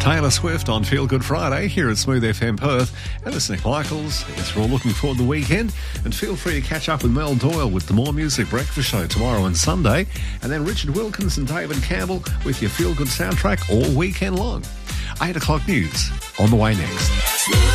Taylor Swift on Feel Good Friday here at Smooth FM Perth. And it's Nick Michaels. I guess we're all looking forward to the weekend. And feel free to catch up with Mel Doyle with the More Music Breakfast Show tomorrow and Sunday. And then Richard Wilkins and David Campbell with your Feel Good soundtrack all weekend long. 8 o'clock news on the way next.